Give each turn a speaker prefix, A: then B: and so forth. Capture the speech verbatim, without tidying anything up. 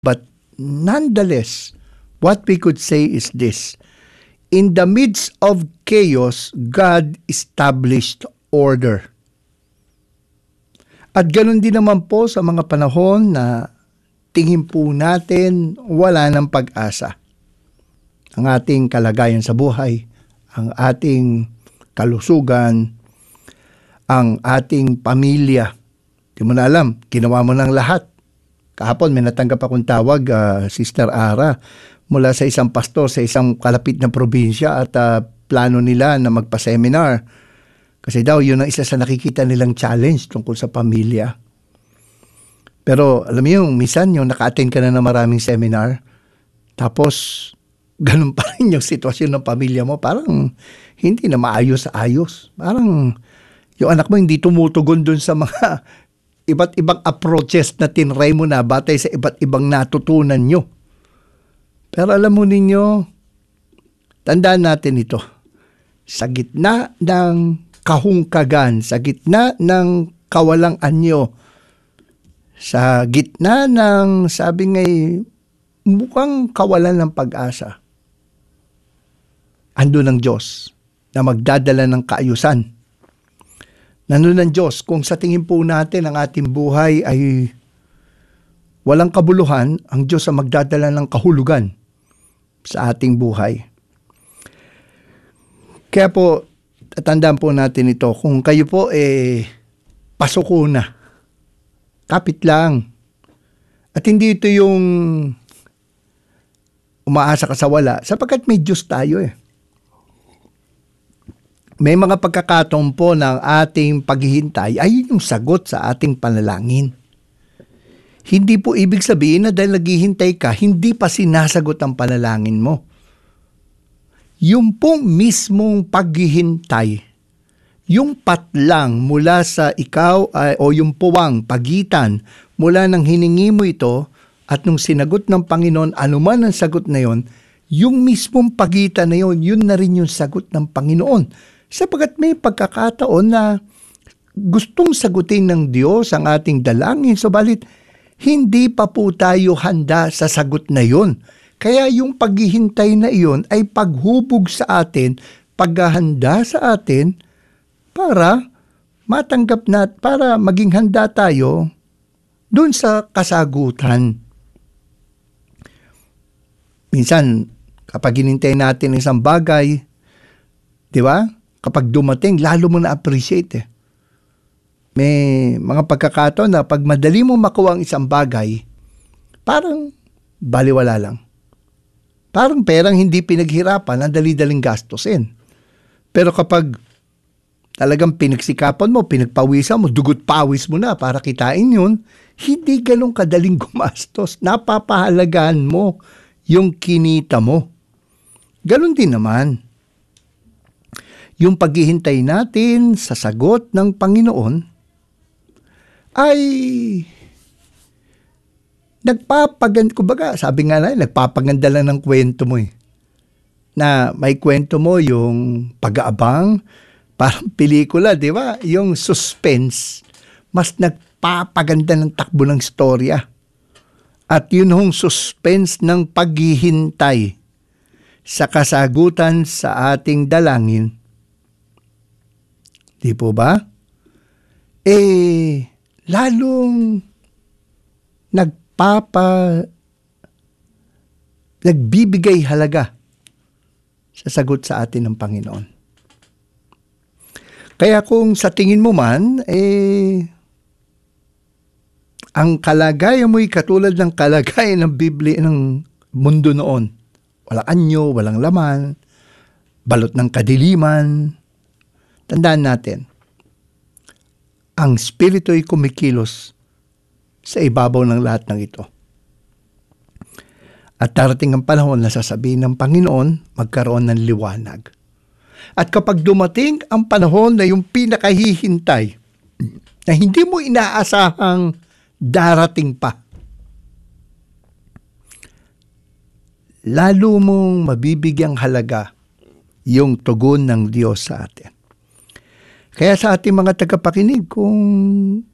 A: But nonetheless, what we could say is this: in the midst of chaos, God established order. At ganoon din naman po sa mga panahon na tingin po natin wala ng pag-asa. Ang ating kalagayan sa buhay, ang ating kalusugan, ang ating pamilya. Di mo na alam, ginawa mo ng lahat. Kahapon may natanggap akong tawag, uh, Sister Ara, mula sa isang pastor sa isang kalapit na probinsya at uh, plano nila na magpa-seminar. Kasi daw yun ang isa sa nakikita nilang challenge tungkol sa pamilya. Pero alam mo yung minsan yung naka-attend ka na ng maraming seminar, tapos ganun pa rin yung sitwasyon ng pamilya mo, parang hindi na maayos-ayos. Parang yung anak mo hindi tumutugon dun sa mga iba't ibang approaches na tinry mo na batay sa iba't ibang natutunan nyo. Pero alam mo ninyo, tandaan natin ito. Sa gitna ng kahungkagan, sa gitna ng kawalang anyo, sa gitna ng, sabi nga'y, mukhang kawalan ng pag-asa, ando ng Diyos na magdadala ng kaayusan. Nandun ng Diyos, kung sa tingin po natin ang ating buhay ay walang kabuluhan, ang Diyos ang magdadala ng kahulugan sa ating buhay. Kaya po, tatandaan po natin ito, kung kayo po eh pasuko na, kapit lang. At hindi ito yung umaasa ka sa wala, sapagkat may Diyos tayo eh. May mga pagkakataon po ng ating paghihintay ay yung sagot sa ating panalangin. Hindi po ibig sabihin na dahil naghihintay ka, hindi pa sinasagot ang panalangin mo. Yung pong mismong paghihintay, yung patlang mula sa ikaw ay, o yung puwang, pagitan mula ng hiningi mo ito at nung sinagot ng Panginoon, anuman ang sagot na yon, yung mismong pagitan na yon, yun na rin yung sagot ng Panginoon. Sapagat may pagkakataon na gustong sagutin ng Diyos ang ating dalangin, subalit hindi pa po tayo handa sa sagot na yon. Kaya yung paghihintay na iyon ay paghubog sa atin, paghahanda sa atin para matanggap na, para maging handa tayo dun sa kasagutan. Minsan, kapag hinintay natin isang bagay, di ba? Kapag dumating, lalo mo na-appreciate eh. May mga pagkakataon na pag madali mo makuha ang isang bagay, parang baliwala lang. Parang perang hindi pinaghirapan, ang dali-daling gastusin. Pero kapag talagang pinagsikapan mo, pinagpawisan mo, dugot pawis mo na para kitain yun, hindi ganun kadaling gumastos. Napapahalagaan mo yung kinita mo. Ganun din naman. Yung paghihintay natin sa sagot ng Panginoon ay nagpapaganda, kumbaga, sabi nga na, nagpapaganda lang ng kwento mo eh. Na may kwento mo yung pag-aabang, parang pelikula, di ba? Yung suspense, mas nagpapaganda ng takbo ng storya. At yun yung suspense ng paghihintay sa kasagutan sa ating dalangin. Di po ba? Eh, lalong nagpapa, nagbibigay halaga sa sagot sa atin ng Panginoon. Kaya kung sa tingin mo man, eh, ang kalagayan mo'y katulad ng kalagayan ng Biblia ng mundo noon. Walang anyo, walang laman, balot ng kadiliman. Tandaan natin, ang Espiritu ay kumikilos sa ibabaw ng lahat ng ito. At darating ang panahon na sasabihin ng Panginoon, magkaroon ng liwanag. At kapag dumating ang panahon na yung pinakahihintay, na hindi mo inaasahang darating pa, lalo mong mabibigyang halaga yung tugon ng Diyos sa atin. Kaya sa ating mga tagapakinig, kung